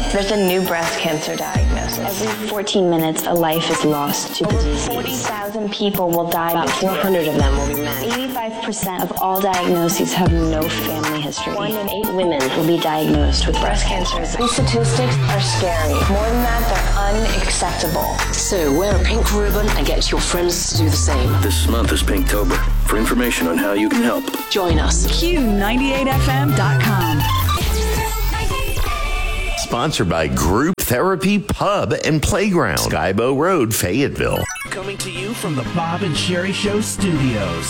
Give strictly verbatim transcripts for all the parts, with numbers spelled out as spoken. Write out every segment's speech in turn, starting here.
There's a new breast cancer diagnosis. Every fourteen minutes, a life is lost to the disease. forty thousand people will die. About four hundred of them will be men. eighty-five percent of all diagnoses have no family history. One in eight women will be diagnosed with breast cancer. These statistics are scary. More than that, they're unacceptable. So wear a pink ribbon and get your friends to do the same. This month is Pinktober. For information on how you can help, Join us. Q ninety-eight F M dot com. Sponsored by Group Therapy Pub and Playground, Skybow Road, Fayetteville. Coming to you from the Bob and Sherry Show studios.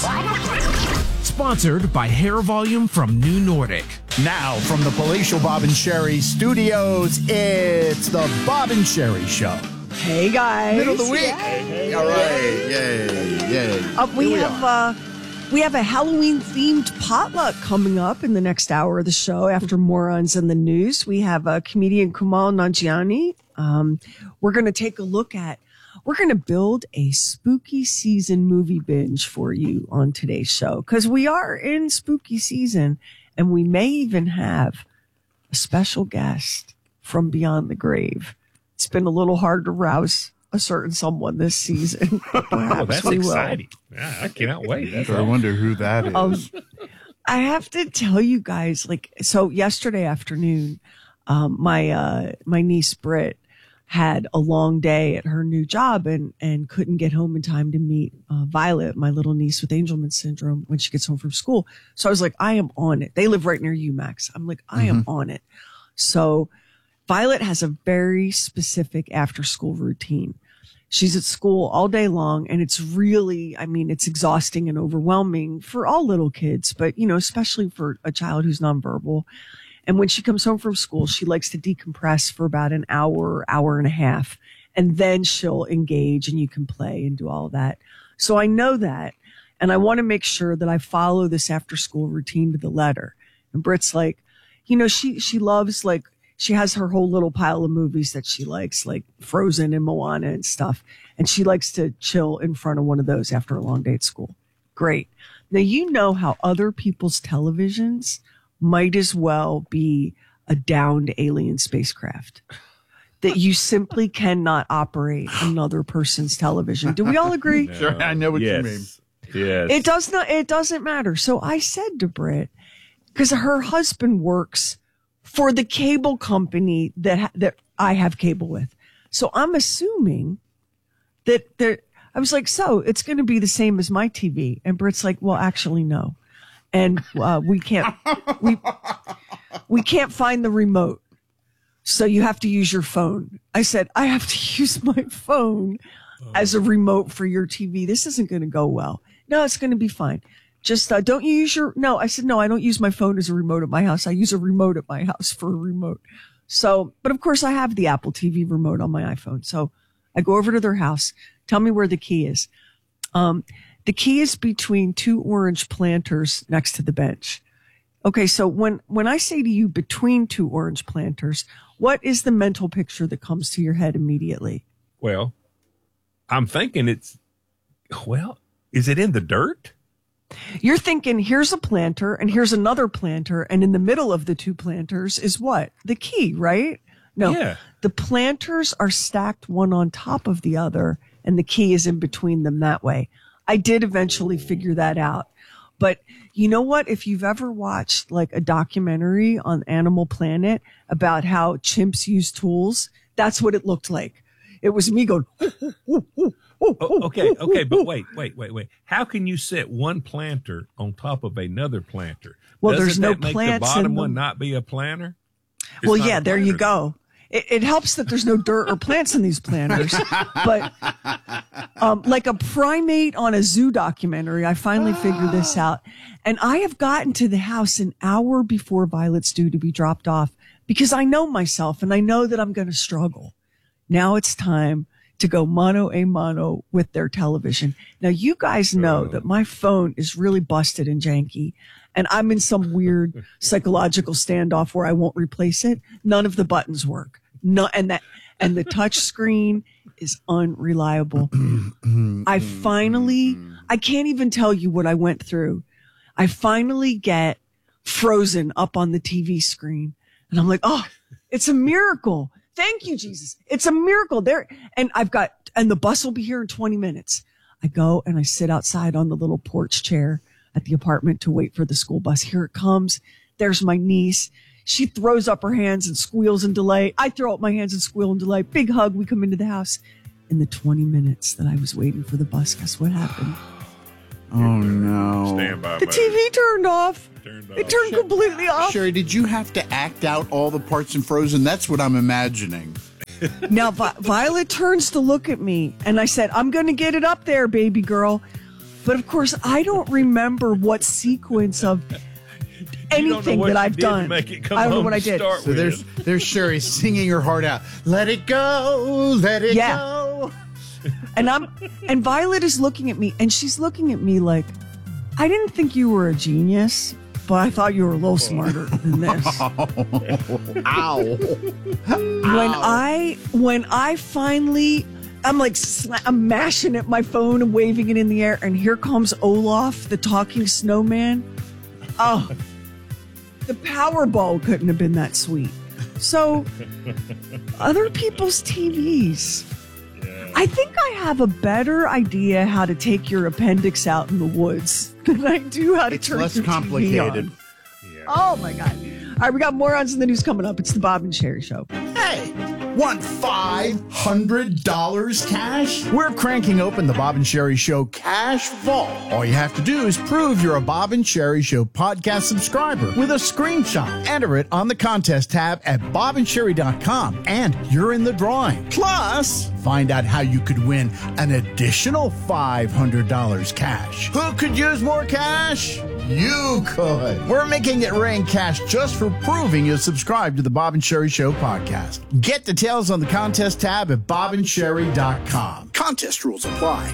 Sponsored by Hair Volume from New Nordic. Now, from the Palatial Bob and Sherry studios, it's the Bob and Sherry Show. Hey, guys. Middle of the week. Yay. All right. Yay. Yay. Uh, we, Here we have uh, we have a Halloween-themed potluck coming up in the next hour of the show after Morons in the News. We have uh, comedian Kumail Nanjiani. Um, we're going to take a look at, we're going to build a spooky season movie binge for you on today's show because we are in spooky season and we may even have a special guest from beyond the grave. It's been a little hard to rouse a certain someone this season. Oh, that's we exciting. Yeah, I cannot wait. That's I awesome. wonder who that is. Um, I have to tell you guys, like, so yesterday afternoon, um, my, uh, my niece Britt had a long day at her new job and, and couldn't get home in time to meet, uh, Violet, my little niece with Angelman syndrome when she gets home from school. So I was like, I am on it. They live right near you, Max. I'm like, I am on it. So Violet has a very specific after school routine. She's at school all day long and it's really, I mean, it's exhausting and overwhelming for all little kids, but you know, especially for a child who's nonverbal. And when she comes home from school, she likes to decompress for about an hour, hour and a half, and then she'll engage and you can play and do all of that. So I know that. And I want to make sure that I follow this after school routine to the letter. And Britt's like, you know, she, she loves like, she has her whole little pile of movies that she likes, like Frozen and Moana and stuff. And she likes to chill in front of one of those after a long day at school. Great. Now, you know how other people's televisions might as well be a downed alien spacecraft. That you simply cannot operate another person's television. Do we all agree? No. Sure, I know what yes. you mean. Yes. It does not, it doesn't matter. So I said to Britt, because her husband works for the cable company that that I have cable with. So I'm assuming that there, I was like, so it's going to be the same as my T V. And Britt's like, well, actually, no. And uh, we can't, we, we can't find the remote. So you have to use your phone. I said, I have to use my phone as a remote for your T V. This isn't going to go well. No, it's going to be fine. Just uh, don't you use your, no, I said, no, I don't use my phone as a remote at my house. I use a remote at my house for a remote. So, but of course I have the Apple T V remote on my iPhone. So I go over to their house. Tell me where the key is. Um, the key is between two orange planters next to the bench. Okay. So when, when I say to you between two orange planters, what is the mental picture that comes to your head immediately? Well, I'm thinking it's, well, is it in the dirt? You're thinking, here's a planter and here's another planter. And in the middle of the two planters is what? The key, right? No, Yeah. The planters are stacked one on top of the other and the key is in between them that way. I did eventually figure that out. But you know what? If you've ever watched like a documentary on Animal Planet about how chimps use tools, that's what it looked like. It was me going, ooh, ooh, ooh, ooh, Oh, okay, okay, but ooh. wait, wait, wait, wait. How can you set one planter on top of another planter? Well, Doesn't there's no that make plants the bottom in one them. not be a planter? It's Well, not yeah, a there you planter. go. It, it helps that there's no dirt or plants in these planters, but um, like a primate on a zoo documentary, I finally figured this out. And I have gotten to the house an hour before Violet's due to be dropped off because I know myself and I know that I'm going to struggle. Now it's time to go mano a mano with their television. Now, you guys know that my phone is really busted and janky, and I'm in some weird psychological standoff where I won't replace it. None of the buttons work. No, and that, and the touch screen is unreliable. I finally, I can't even tell you what I went through. I finally get Frozen up on the T V screen, and I'm like, oh, It's a miracle. Thank you, Jesus. It's a miracle there. And I've got, and the bus will be here in twenty minutes. I go and I sit outside on the little porch chair at the apartment to wait for the school bus. Here it comes. There's my niece. She throws up her hands and squeals in delay. I throw up my hands and squeal in delay. Big hug. We come into the house. In the twenty minutes that I was waiting for the bus, guess what happened? Oh, no. Stand by, the buddy. T V turned off. Turned It off. turned completely off. Sherry, did you have to act out all the parts in Frozen? That's what I'm imagining. Now, Vi- Violet turns to look at me, and I said, I'm going to get it up there, baby girl. But, of course, I don't remember what sequence of anything that I've done. I don't know what I did. So there's there's Sherry singing her heart out. Let it go, let it Yeah. go. And I'm and Violet is looking at me, and she's looking at me like, I didn't think you were a genius, but I thought you were a little smarter than this. Ow. When I when I finally, I'm like sla- I'm mashing at my phone and waving it in the air, and here comes Olaf, the talking snowman. Oh, the Powerball couldn't have been that sweet. So, other people's T Vs. I think I have a better idea how to take your appendix out in the woods than I do how to It's turn less your T V complicated. on. Oh my God. All right, we got morons in the news coming up. It's the Bob and Sherry Show. Hey, want five hundred dollars cash? We're cranking open the Bob and Sherry Show Cash Vault. All you have to do is prove you're a Bob and Sherry Show podcast subscriber with a screenshot. Enter it on the contest tab at bob and sherry dot com, and you're in the drawing. Plus, find out how you could win an additional five hundred dollars cash. Who could use more cash? You could. We're making it rain cash just for proving you subscribe to the Bob and Sherry Show podcast. Get details on the contest tab at bob and sherry dot com. Contest rules apply.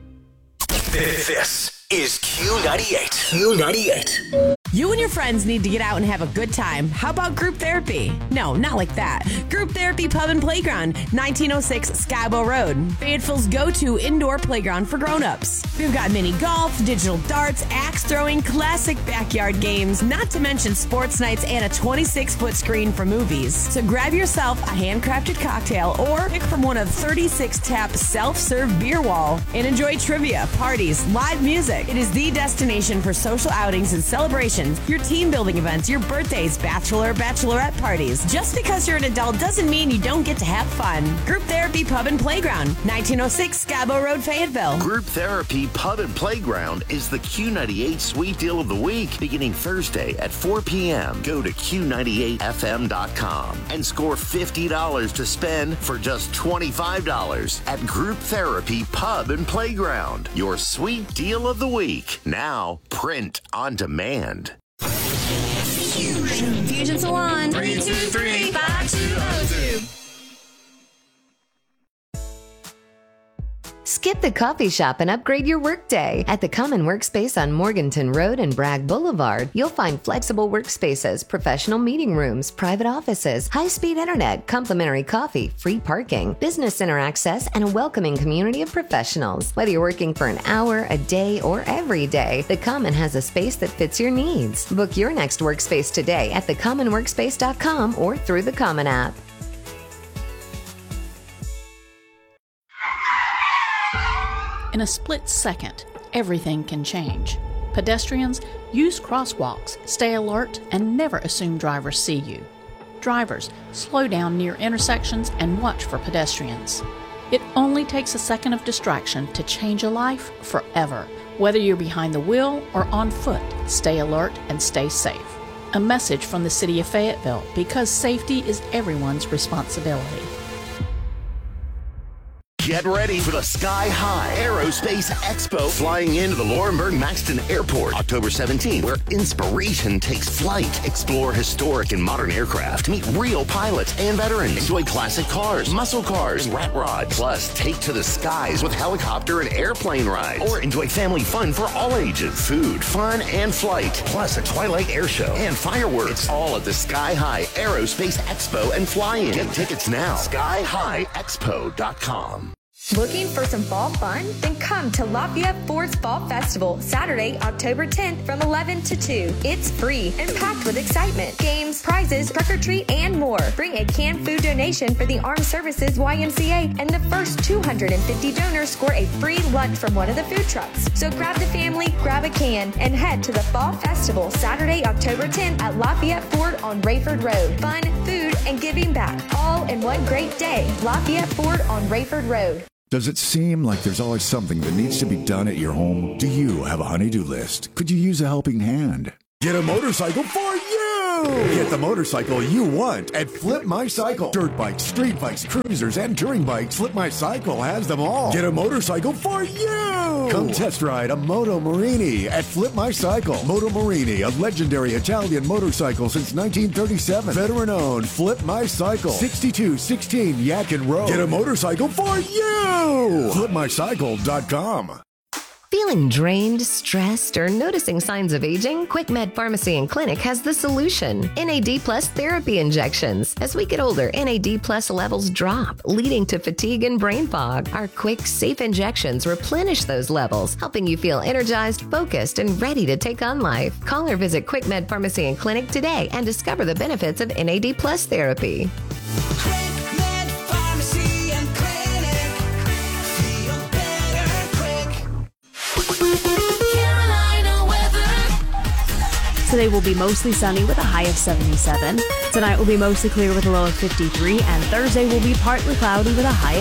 This is Q ninety-eight. Q ninety-eight. You and your friends need to get out and have a good time. How about group therapy? No, not like that. Group Therapy Pub and Playground, nineteen oh six Skybo Road. Fayetteville's go-to indoor playground for grown-ups. We've got mini golf, digital darts, axe throwing, classic backyard games, not to mention sports nights and a twenty-six foot screen for movies. So grab yourself a handcrafted cocktail or pick from one of thirty-six tap self-serve beer wall and enjoy trivia, parties, live music. It is the destination for social outings and celebrations, your team building events, your birthdays, bachelor, bachelorette parties. Just because you're an adult doesn't mean you don't get to have fun. Group Therapy Pub and Playground, nineteen oh six Skybo Road, Fayetteville. Group Therapy Pub and Playground is the Q ninety-eight Sweet Deal of the Week, beginning Thursday at four p.m. Go to Q ninety-eight F M dot com and score fifty dollars to spend for just twenty-five dollars at Group Therapy Pub and Playground. Your Sweet Deal of the Week. Now, print on demand. Fusion. Fusion Salon. three two three, five two oh two. Skip the coffee shop and upgrade your workday. At the Common Workspace on Morganton Road and Bragg Boulevard, you'll find flexible workspaces, professional meeting rooms, private offices, high-speed internet, complimentary coffee, free parking, business center access, and a welcoming community of professionals. Whether you're working for an hour, a day, or every day, the Common has a space that fits your needs. Book your next workspace today at the common workspace dot com or through the Common app. In a split second, everything can change. Pedestrians, use crosswalks, stay alert, and never assume drivers see you. Drivers, slow down near intersections and watch for pedestrians. It only takes a second of distraction to change a life forever. Whether you're behind the wheel or on foot, stay alert and stay safe. A message from the City of Fayetteville, because safety is everyone's responsibility. Get ready for the Sky High Aerospace Expo flying into the Laurinburg Maxton Airport October seventeenth, where inspiration takes flight. Explore historic and modern aircraft. Meet real pilots and veterans. Enjoy classic cars, muscle cars, and rat rods. Plus, take to the skies with helicopter and airplane rides. Or enjoy family fun for all ages. Food, fun, and flight. Plus, a Twilight air show and fireworks. It's all at the Sky High Aerospace Expo and Fly-In. Get tickets now. sky high expo dot com. Looking for some fall fun? Then come to Lafayette Ford's Fall Festival, Saturday, October tenth from eleven to two. It's free and packed with excitement, games, prizes, trick or treat, and more. Bring a canned food donation for the Armed Services Y M C A, and the first two hundred fifty donors score a free lunch from one of the food trucks. So grab the family, grab a can, and head to the Fall Festival, Saturday, October tenth at Lafayette Ford on Rayford Road. Fun, food, and giving back, all in one great day. Lafayette Ford on Rayford Road. Does it seem like there's always something that needs to be done at your home? Do you have a honey-do list? Could you use a helping hand? Get a motorcycle for you! Get the motorcycle you want at Flip My Cycle. Dirt bikes, street bikes, cruisers, and touring bikes. Flip My Cycle has them all. Get a motorcycle for you! Come test ride a Moto Morini at Flip My Cycle. Moto Morini, a legendary Italian motorcycle since nineteen thirty-seven. Veteran-owned. Flip My Cycle. sixty-two sixteen Yadkin Road. Get a motorcycle for you! flip my cycle dot com. Feeling drained, stressed, or noticing signs of aging? QuickMed Pharmacy and Clinic has the solution. N A D Plus therapy injections. As we get older, N A D Plus levels drop, leading to fatigue and brain fog. Our quick, safe injections replenish those levels, helping you feel energized, focused, and ready to take on life. Call or visit QuickMed Pharmacy and Clinic today and discover the benefits of N A D Plus therapy. Today will be mostly sunny with a high of seventy-seven. Tonight will be mostly clear with a low of fifty-three, and Thursday will be partly cloudy with a high